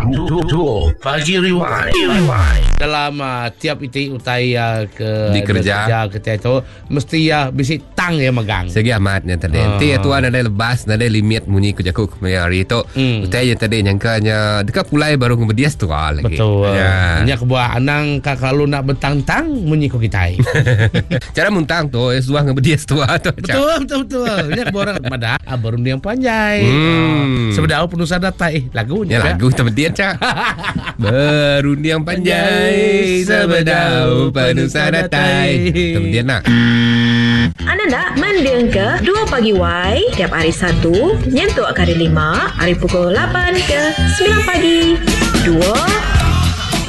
Pagi Rewind. Dalam tiap iti utai ke kerja ke itu mesti bisi tang megang. Segi amatnya tadi. Ti tuan ada lepas, ada limit munyi kujaku hari itu. Utai yang tadi nyangkanya dekat pulai baru ngebedias tu lagi. Betul. Nya kebuah anang kalau nak betang-tang munyi ku kita. Cara muntang tu suah ngebedias tu atau. Betul. Nya kebuah orang pada baru yang panjai. Sebedau penusa data lagunya. Ya lagu terbedian cak. Baru yang panjai sebedau penusa datai. Terbedian nak. Anda nak mendeng ke 2 Pagi Y tiap hari 1 nyentuh hari 5 hari pukul 8 ke 9 pagi 2